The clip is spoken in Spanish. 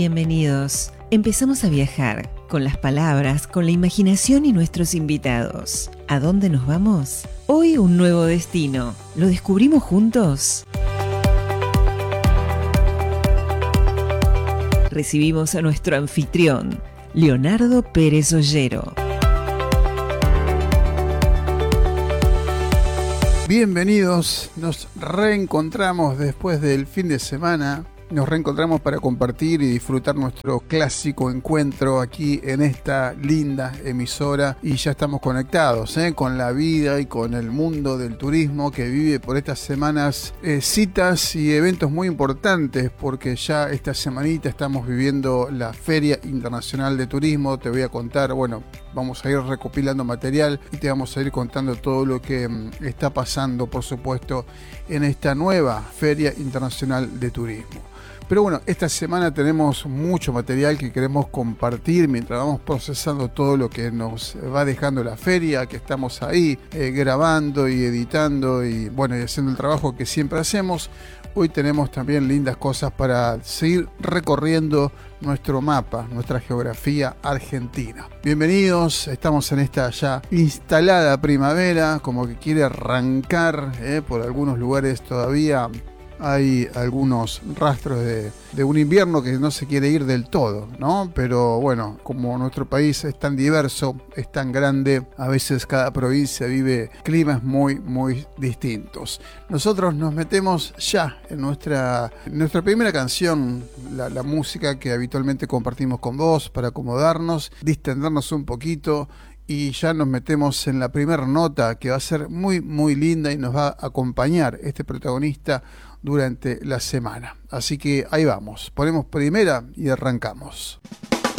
Bienvenidos. Empezamos a viajar con las palabras, con la imaginación y nuestros invitados. ¿A dónde nos vamos? Hoy un nuevo destino. ¿Lo descubrimos juntos? Recibimos a nuestro anfitrión, Leonardo Pérez Ollero. Bienvenidos, nos reencontramos después del fin de semana. Nos reencontramos para compartir y disfrutar nuestro clásico encuentro aquí en esta linda emisora y ya estamos conectados con la vida y con el mundo del turismo que vive por estas semanas citas y eventos muy importantes, porque ya esta semanita estamos viviendo la Feria Internacional de Turismo. Te voy a contar, vamos a ir recopilando material y te vamos a ir contando todo lo que está pasando, por supuesto, en esta nueva Feria Internacional de Turismo. Pero esta semana tenemos mucho material que queremos compartir mientras vamos procesando todo lo que nos va dejando la feria, que estamos ahí grabando y editando y haciendo el trabajo que siempre hacemos. Hoy tenemos también lindas cosas para seguir recorriendo nuestro mapa, nuestra geografía argentina. Bienvenidos, estamos en esta ya instalada primavera, como que quiere arrancar, por algunos lugares todavía. Hay algunos rastros de un invierno que no se quiere ir del todo, ¿no? Pero como nuestro país es tan diverso, es tan grande, a veces cada provincia vive climas muy, muy distintos. Nosotros nos metemos ya en nuestra primera canción, la música que habitualmente compartimos con vos para acomodarnos, distendernos un poquito. Y ya nos metemos en la primera nota, que va a ser muy, muy linda y nos va a acompañar este protagonista durante la semana. Así que ahí vamos, ponemos primera y arrancamos.